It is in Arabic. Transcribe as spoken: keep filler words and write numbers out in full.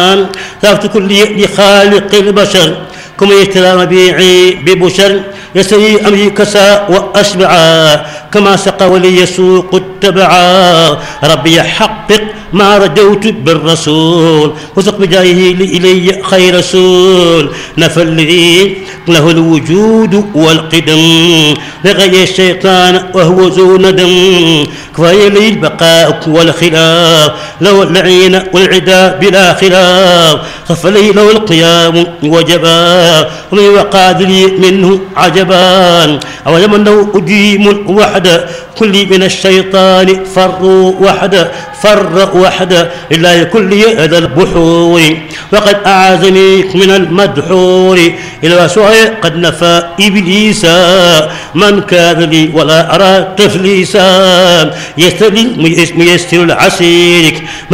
ذات كل لخالق البشر كما يشترى ربيعي ببشر يسري أمري كسى وأشبعا كما سقى ولي يسوق التبعا ربي حقق ما رجوت بالرسول وسق بجاهه إلي خير رسول نفى الذي له الوجود والقدم لغي الشيطان وهو ذو ندم كفاية لي البقاء والخلاف له اللعين والعدا بلا خلاف خف لي له القيام وجبا ومن وقاد لي منه عجبان أولم أنه أديم وحده كل من الشيطان فر وحده فر وحده لله كل هذا البحور وقد أعاذني من المدحور إلى سوء قد نفى إبليس من كان لي ولا أرى تفليسا يستر العسير